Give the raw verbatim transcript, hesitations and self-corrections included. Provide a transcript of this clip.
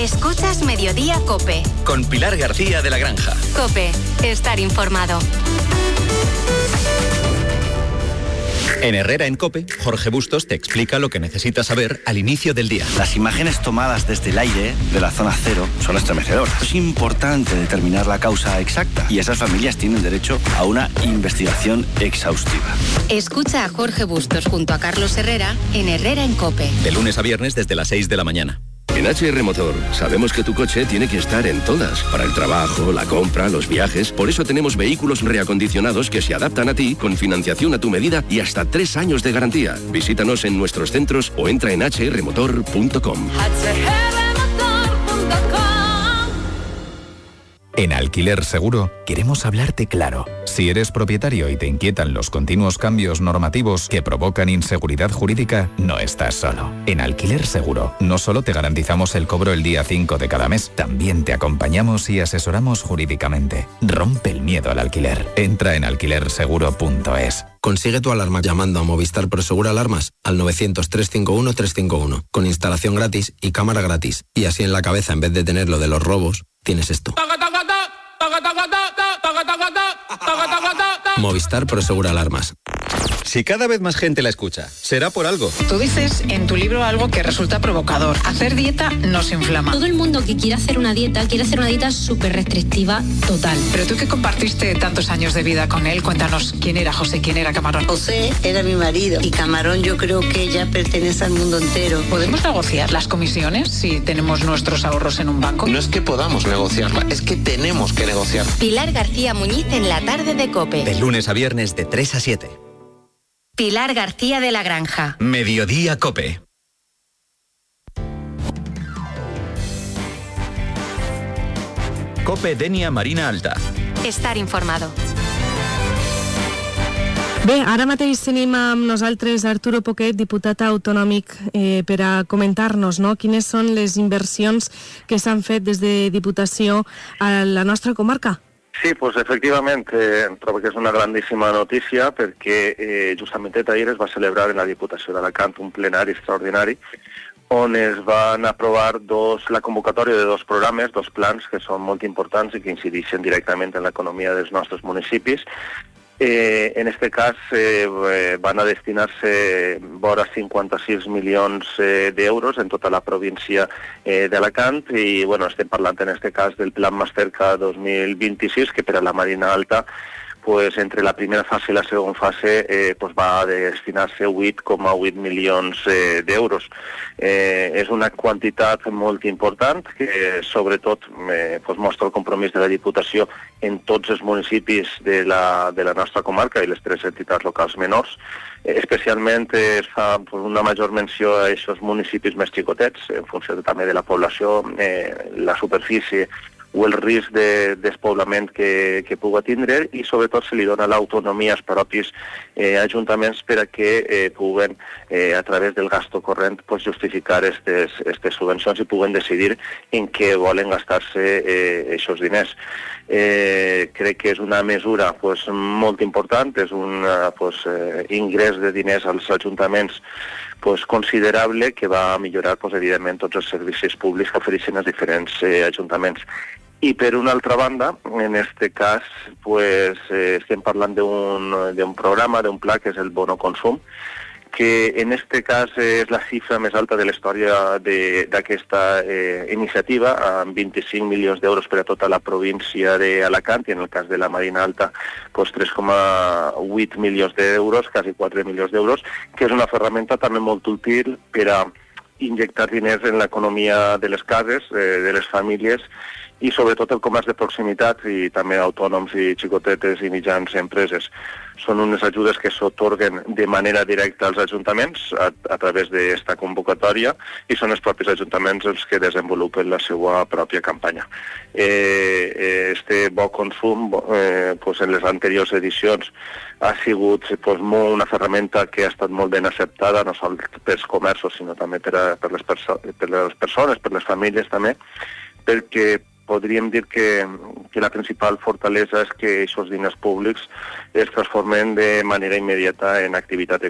Escuchas Mediodía COPE. Con Pilar García de la Granja. COPE. Estar informado. En Herrera en COPE, Jorge Bustos te explica lo que necesitas saber al inicio del día. Las imágenes tomadas desde el aire de la zona cero son estremecedoras. Es importante determinar la causa exacta y esas familias tienen derecho a una investigación exhaustiva. Escucha a Jorge Bustos junto a Carlos Herrera en Herrera en COPE. De lunes a viernes desde las seis de la mañana. En H R Motor sabemos que tu coche tiene que estar en todas, para el trabajo, la compra, los viajes. Por eso tenemos vehículos reacondicionados que se adaptan a ti, con financiación a tu medida y hasta tres años de garantía. Visítanos en nuestros centros o entra en h r motor punto com. En Alquiler Seguro queremos hablarte claro. Si eres propietario y te inquietan los continuos cambios normativos que provocan inseguridad jurídica, no estás solo. En Alquiler Seguro no solo te garantizamos el cobro el día cinco de cada mes, también te acompañamos y asesoramos jurídicamente. Rompe el miedo al alquiler. Entra en alquiler seguro punto es. Consigue tu alarma llamando a Movistar Prosegur Alarmas al novecientos, trescientos cincuenta y uno, trescientos cincuenta y uno, con instalación gratis y cámara gratis. Y así en la cabeza, en vez de tener lo de los robos, tienes esto. Movistar Prosegur Alarmas. Si cada vez más gente la escucha, será por algo. Tú dices en tu libro algo que resulta provocador. Hacer dieta nos inflama. Todo el mundo que quiere hacer una dieta, quiere hacer una dieta súper restrictiva total. Pero tú que compartiste tantos años de vida con él, cuéntanos quién era José, quién era Camarón. José era mi marido y Camarón yo creo que ya pertenece al mundo entero. ¿Podemos negociar las comisiones si tenemos nuestros ahorros en un banco? No es que podamos negociarla, es que tenemos que negociar. Pilar García Muñiz en la tarde de COPE. De lunes a viernes de tres a siete. Pilar García de la Granja. Mediodía COPE. COPE Denia Marina Alta. Estar informado. Bé, ara mateix tenim amb nosaltres Arturo Poquet, diputat autonòmic, eh, per a comentar-nos, no?, quines són les inversions que s'han fet des de Diputació a la nostra comarca. Sí, pues efectivament, eh, trobo que és una grandíssima notícia perquè eh, justament ahir es va celebrar en la Diputació d'Alacant un plenari extraordinari on es van aprovar dos, la convocatòria de dos programes, dos plans que són molt importants i que incideixen directament en l'economia dels nostres municipis. Eh, en este cas eh, van a destinar-se vora cinquanta-sis milions eh, d'euros en tota la província eh, d'Alacant i bueno, estem parlant en este cas del Plan Masterca dos mil vint-i-sis que per a la Marina Alta pues, entre la primera fase i la segona fase eh, pues, va a destinar-se vuit coma vuit milions eh, d'euros. Eh, és una quantitat molt important que sobretot eh, pues, mostra el compromís de la Diputació en tots els municipis de la, de la nostra comarca i les tres entitats locals menors. Eh, especialment eh, es fa pues, una major menció a aquests municipis més xicotets en funció de, també de la població, eh, la superfície o el risc de despoblament que, que pugui tindre i sobretot se li dona l'autonomia als propis eh, ajuntaments per a que eh, puguen eh, a través del gasto corrent pues, justificar aquestes subvencions i puguen decidir en què volen gastar-se eh, aquests diners. Eh, crec que és una mesura pues, molt important, és un pues, eh, ingrés de diners als ajuntaments pues, considerable que va a millorar pues, evidentment tots els servicis públics que ofereixen els diferents eh, ajuntaments. I per una altra banda, en este cas, pues, eh, estem parlant d'un programa, d'un pla que és el Bono Consum, que en este cas és la xifra més alta de la història d'aquesta eh, iniciativa, amb vint-i-cinc milions d'euros per a tota la província d'Alacant, i en el cas de la Marina Alta, pues, tres coma vuit milions d'euros, quasi quatre milions d'euros, que és una ferramenta també molt útil per a injectar diners en l'economia de les cases, eh, de les famílies, i sobretot el comerç de proximitat i també autònoms i xicotetes i mitjans empreses. Són unes ajudes que s'atorguen de manera directa als ajuntaments a, a través d'esta convocatòria i són els propis ajuntaments els que desenvolupen la seva pròpia campanya. Eh, este bo consum eh, pues en les anteriors edicions ha sigut pues, molt una ferramenta que ha estat molt ben acceptada, no sols pels comerços, sinó també per, a, per, les, perso per les persones, per les famílies també, perquè podríem dir que, que la principal fortalesa és que aquests diners públics es transformen de manera immediata en activitat